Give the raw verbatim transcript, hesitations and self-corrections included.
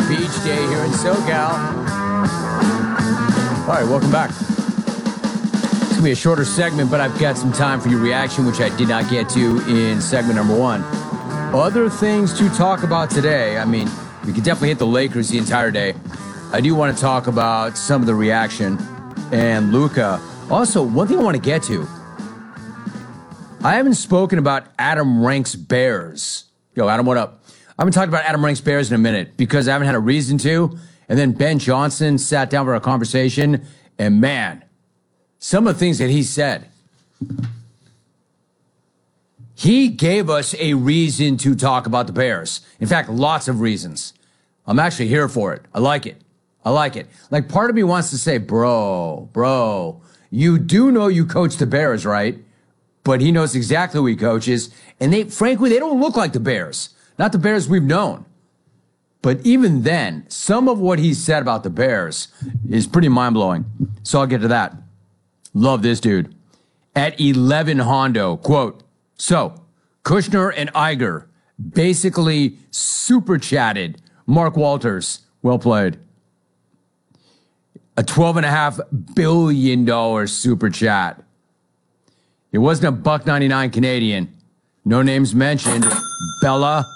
beach day here in SoCal. All right, welcome back. It's going to be a shorter segment, but I've got some time for your reaction, which I did not get to in segment number one. Other things to talk about today. I mean, we could definitely hit the Lakers the entire day. I do want to talk about some of the reaction and Luka. Also, one thing I want to get to. I haven't spoken about Adam Rank's Bears. Yo, Adam, what up? I haven't talked about Adam Rank's Bears in a minute because I haven't had a reason to. And then Ben Johnson sat down for a conversation, and man, some of the things that he said. He gave us a reason to talk about the Bears. In fact, lots of reasons. I'm actually here for it. I like it. I like it. Like, part of me wants to say, bro, bro, you do know you coach the Bears, right? But he knows exactly who he coaches. And they, frankly, they don't look like the Bears. Not the Bears we've known. But even then, some of what he said about the Bears is pretty mind-blowing. So I'll get to that. Love this dude. At eleven Hondo, quote, so Kushner and Iger basically super chatted Mark Walters. Well played. A twelve point five billion dollars super chat. It wasn't a buck ninety-nine Canadian. No names mentioned. Bella